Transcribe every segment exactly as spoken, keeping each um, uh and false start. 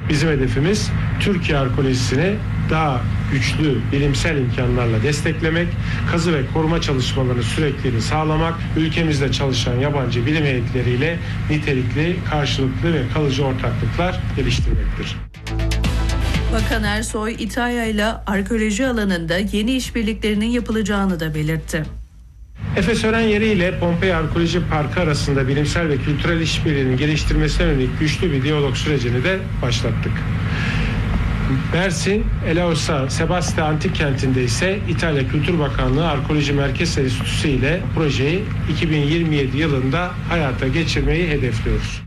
Bizim hedefimiz Türkiye arkeolojisini daha güçlü bilimsel imkanlarla desteklemek, kazı ve koruma çalışmalarının sürekliliğini sağlamak, ülkemizde çalışan yabancı bilim heyetleriyle nitelikli, karşılıklı ve kalıcı ortaklıklar geliştirmektir. Bakan Ersoy, İtalya ile arkeoloji alanında yeni işbirliklerinin yapılacağını da belirtti. Efes Ören Yeri ile Pompei Arkeoloji Parkı arasında bilimsel ve kültürel işbirliğinin geliştirmesine yönelik güçlü bir diyalog sürecini de başlattık. Mersin, Elausa, Sebaste Antik Kenti'nde ise İtalya Kültür Bakanlığı Arkeoloji Merkez Enstitüsü ile projeyi iki bin yirmi yedi yılında hayata geçirmeyi hedefliyoruz.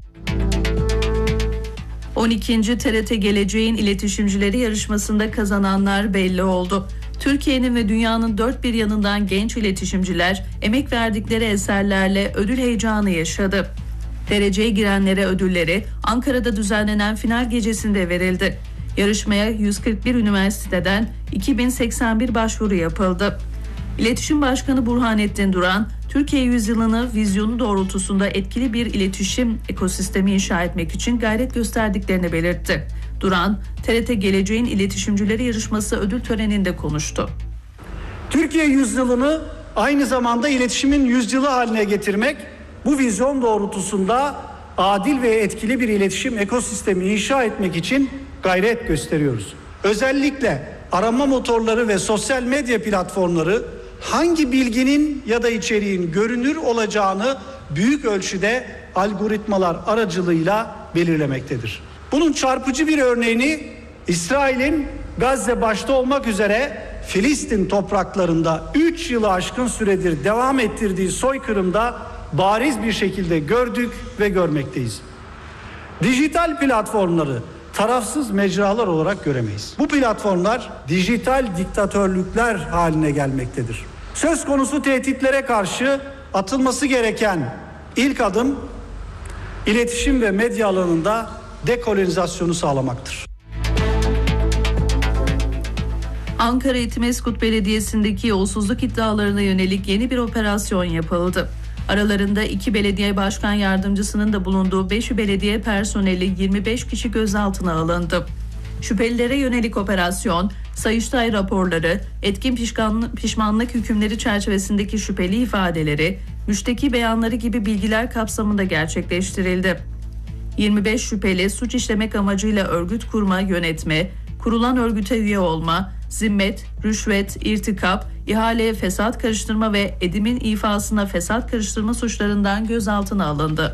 on ikinci T R T Geleceğin İletişimcileri yarışmasında kazananlar belli oldu. Türkiye'nin ve dünyanın dört bir yanından genç iletişimciler emek verdikleri eserlerle ödül heyecanı yaşadı. Dereceye girenlere ödülleri Ankara'da düzenlenen final gecesinde verildi. Yarışmaya yüz kırk bir üniversiteden iki bin seksen bir başvuru yapıldı. İletişim Başkanı Burhanettin Duran, Türkiye yüzyılını vizyonu doğrultusunda etkili bir iletişim ekosistemi inşa etmek için gayret gösterdiklerini belirtti. Duran, T R T Geleceğin İletişimcileri Yarışması ödül töreninde konuştu. Türkiye yüzyılını aynı zamanda iletişimin yüzyılı haline getirmek, bu vizyon doğrultusunda adil ve etkili bir iletişim ekosistemi inşa etmek için gayret gösteriyoruz. Özellikle arama motorları ve sosyal medya platformları hangi bilginin ya da içeriğin görünür olacağını büyük ölçüde algoritmalar aracılığıyla belirlemektedir. Bunun çarpıcı bir örneğini İsrail'in Gazze başta olmak üzere Filistin topraklarında üç yılı aşkın süredir devam ettirdiği soykırımda bariz bir şekilde gördük ve görmekteyiz. Dijital platformları tarafsız mecralar olarak göremeyiz. Bu platformlar dijital diktatörlükler haline gelmektedir. Söz konusu tehditlere karşı atılması gereken ilk adım iletişim ve medya alanında dekolonizasyonu sağlamaktır. Ankara Etimesgut Belediyesi'ndeki yolsuzluk iddialarına yönelik yeni bir operasyon yapıldı. Aralarında iki belediye başkan yardımcısının da bulunduğu beş belediye personeli yirmi beş kişi gözaltına alındı. Şüphelilere yönelik operasyon, Sayıştay raporları, etkin pişmanlık hükümleri çerçevesindeki şüpheli ifadeleri, müşteki beyanları gibi bilgiler kapsamında gerçekleştirildi. yirmi beş şüpheli suç işlemek amacıyla örgüt kurma, yönetme, kurulan örgüte üye olma, zimmet, rüşvet, irtikap, ihaleye fesat karıştırma ve edimin ifasına fesat karıştırma suçlarından gözaltına alındı.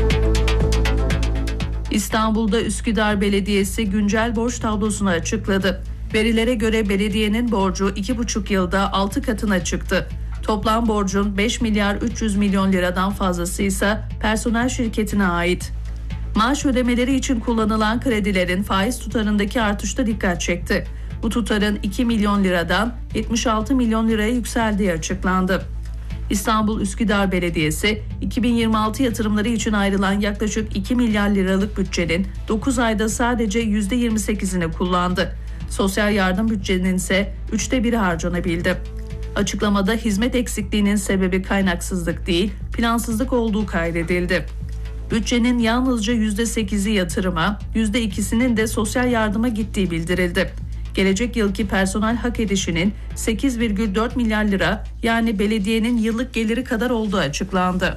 İstanbul'da Üsküdar Belediyesi güncel borç tablosunu açıkladı. Verilere göre belediyenin borcu iki buçuk yılda altı katına çıktı. Toplam borcun beş milyar üç yüz milyon liradan fazlası ise personel şirketine ait. Maaş ödemeleri için kullanılan kredilerin faiz tutarındaki artışta dikkat çekti. Bu tutarın iki milyon liradan yetmiş altı milyon liraya yükseldiği açıklandı. İstanbul Üsküdar Belediyesi iki bin yirmi altı yatırımları için ayrılan yaklaşık iki milyar liralık bütçenin dokuz ayda sadece yüzde yirmi sekizini kullandı. Sosyal yardım bütçenin ise üçte biri harcanabildi. Açıklamada hizmet eksikliğinin sebebi kaynaksızlık değil, plansızlık olduğu kaydedildi. Bütçenin yalnızca yüzde sekizi yatırıma, yüzde ikisinin de sosyal yardıma gittiği bildirildi. Gelecek yılki personel hak edişinin sekiz virgül dört milyar lira, yani belediyenin yıllık geliri kadar olduğu açıklandı.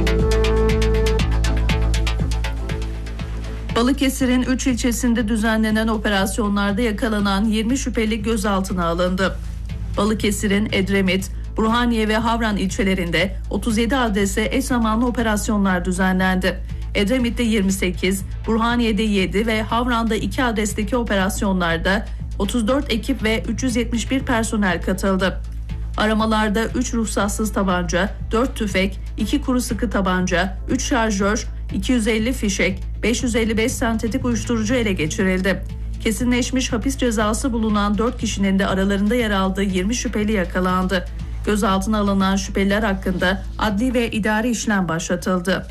Balıkesir'in üç ilçesinde düzenlenen operasyonlarda yakalanan yirmi şüpheli gözaltına alındı. Balıkesir'in Edremit, Burhaniye ve Havran ilçelerinde otuz yedi adrese eş zamanlı operasyonlar düzenlendi. Edremit'te yirmi sekiz, Burhaniye'de yedi ve Havran'da iki adresteki operasyonlarda otuz dört ekip ve üç yüz yetmiş bir personel katıldı. Aramalarda üç ruhsatsız tabanca, dört tüfek, iki kuru sıkı tabanca, üç şarjör, iki yüz elli fişek, beş yüz elli beş sentetik uyuşturucu ele geçirildi. Kesinleşmiş hapis cezası bulunan dört kişinin de aralarında yer aldığı yirmi şüpheli yakalandı. Gözaltına alınan şüpheliler hakkında adli ve idari işlem başlatıldı.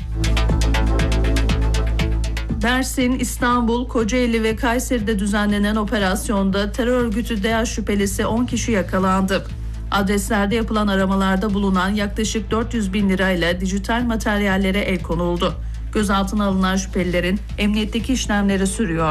Mersin, İstanbul, Kocaeli ve Kayseri'de düzenlenen operasyonda terör örgütü DAEŞ şüphelisi on kişi yakalandı. Adreslerde yapılan aramalarda bulunan yaklaşık dört yüz bin lirayla dijital materyallere el konuldu. Gözaltına alınan şüphelilerin emniyetteki işlemleri sürüyor.